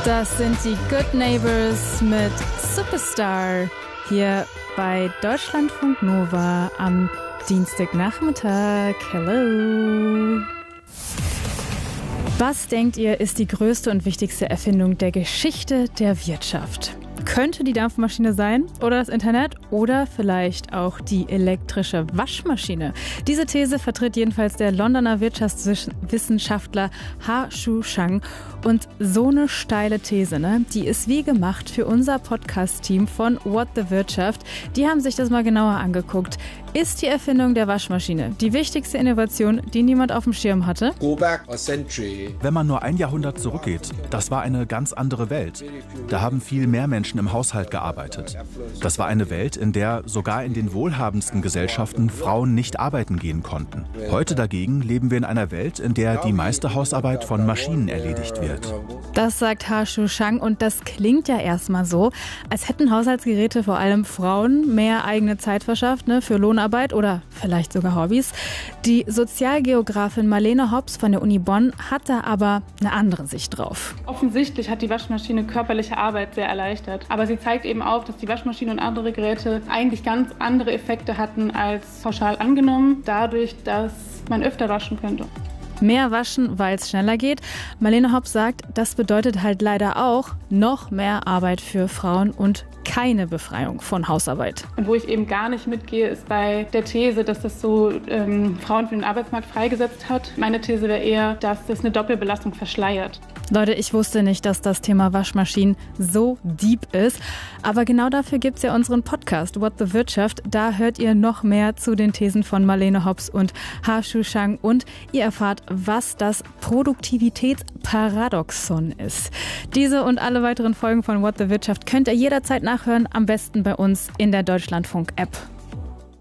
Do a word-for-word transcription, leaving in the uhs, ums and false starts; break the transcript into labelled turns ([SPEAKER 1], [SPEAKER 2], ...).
[SPEAKER 1] Das sind die Good Neighbors mit Superstar hier bei Deutschlandfunk Nova am Dienstagnachmittag. Hello! Was denkt ihr, ist die größte und wichtigste Erfindung der Geschichte der Wirtschaft? Könnte die Dampfmaschine sein oder das Internet oder vielleicht auch die elektrische Waschmaschine? Diese These vertritt jedenfalls der Londoner Wirtschaftswissenschaftler Ha-Shu Chang. Und so eine steile These, ne, die ist wie gemacht für unser Podcast-Team von What the Wirtschaft. Die haben sich das mal genauer angeguckt. Ist die Erfindung der Waschmaschine die wichtigste Innovation, die niemand auf dem Schirm hatte?
[SPEAKER 2] Wenn man nur ein Jahrhundert zurückgeht, das war eine ganz andere Welt. Da haben viel mehr Menschen im Haushalt gearbeitet. Das war eine Welt, in der sogar in den wohlhabendsten Gesellschaften Frauen nicht arbeiten gehen konnten. Heute dagegen leben wir in einer Welt, in der die meiste Hausarbeit von Maschinen erledigt wird.
[SPEAKER 1] Das sagt Ha-Shu Chang und das klingt ja erstmal so, als hätten Haushaltsgeräte vor allem Frauen mehr eigene Zeit verschafft, ne, für Lohnarbeit oder vielleicht sogar Hobbys. Die Sozialgeografin Marlene Hobbs von der Uni Bonn hat da aber eine andere Sicht drauf.
[SPEAKER 3] Offensichtlich hat die Waschmaschine körperliche Arbeit sehr erleichtert. Aber sie zeigt eben auf, dass die Waschmaschine und andere Geräte eigentlich ganz andere Effekte hatten als pauschal angenommen, dadurch, dass man öfter waschen könnte.
[SPEAKER 1] Mehr waschen, weil es schneller geht. Marlene Hobbs sagt, das bedeutet halt leider auch noch mehr Arbeit für Frauen und keine Befreiung von Hausarbeit.
[SPEAKER 3] Und wo ich eben gar nicht mitgehe, ist bei der These, dass das so ähm, Frauen für den Arbeitsmarkt freigesetzt hat. Meine These wäre eher, dass das eine Doppelbelastung verschleiert.
[SPEAKER 1] Leute, ich wusste nicht, dass das Thema Waschmaschinen so deep ist. Aber genau dafür gibt es ja unseren Podcast What the Wirtschaft. Da hört ihr noch mehr zu den Thesen von Marlene Hobbs und Ha-Shu Chang. Und ihr erfahrt, was das Produktivitätsparadoxon ist. Diese und alle weiteren Folgen von What the Wirtschaft könnt ihr jederzeit nachhören. Am besten bei uns in der Deutschlandfunk-App.